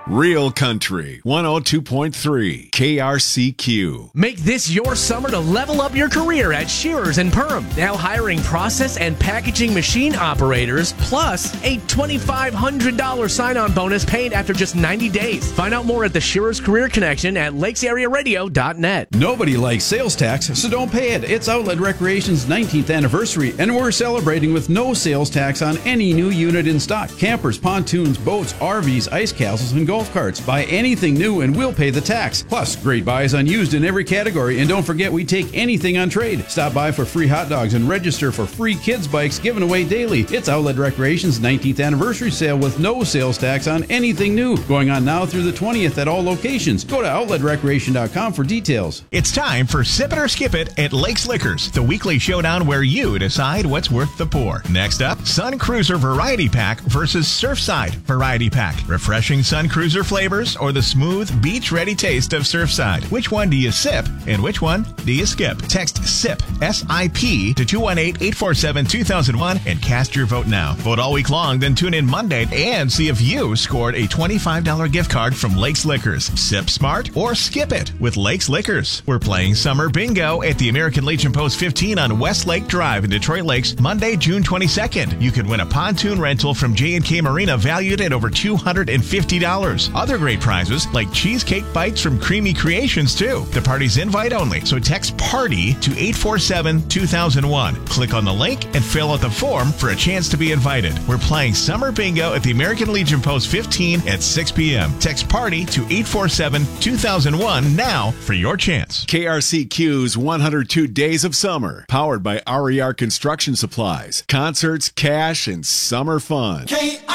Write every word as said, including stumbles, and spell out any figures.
Real Country one oh two point three K R C Q. Make this your summer to level up your career at Shearers and Perm. Now hiring process and packaging machine operators, plus a twenty-five hundred dollars sign-on bonus paid after just ninety days. Find out more at the Shearers Career Connection at lakes area radio dot net. Nobody likes sales tax, so don't pay it. It's Outlet Recreation's nineteenth anniversary, and we're celebrating with no sales tax on any new unit in stock. Campers, pontoons, boats, R Vs, ice castles, and golf carts. Buy anything new and we'll pay the tax. Plus, great buys on used in every category. And don't forget, we take anything on trade. Stop by for free hot dogs and register for free kids bikes given away daily. It's Outlet Recreation's nineteenth anniversary sale with no sales tax on anything new. Going on now through the twentieth at all locations. Go to outlet recreation dot com for details. It's time for Sip It or Skip It at Lakes Liquors, the weekly showdown where you decide what's worth the pour. Next up, Sun Cruiser Variety Pack versus Surfside Variety Pack. Refreshing Sun Cruiser flavors or the smooth, beach-ready taste of Surfside? Which one do you sip and which one do you skip? Text SIP, S I P, to two one eight, eight four seven, two thousand one and cast your vote now. Vote all week long, then tune in Monday and see if you scored a twenty-five dollars gift card from Lakes Liquors. Sip smart or skip it with Lakes Liquors. We're playing Summer Bingo at the American Legion Post fifteen on Westlake Drive in Detroit Lakes, Monday, June twenty-second. You can win a pontoon rental from J and K Marina valued at over two hundred fifty dollars. Other great prizes like cheesecake bites from Creamy Creations too. The party's invite only, so text PARTY to eight four seven, two thousand one. Click on the link and fill out the form for a chance to be invited. We're playing Summer Bingo at the American Legion Post fifteen at six p.m. Text PARTY to eight four seven, two thousand one now for your chance. K R C Q's one hundred two Days of Summer, powered by R E R Construction Supplies. Concerts, cash, and summer fun. K R C Q.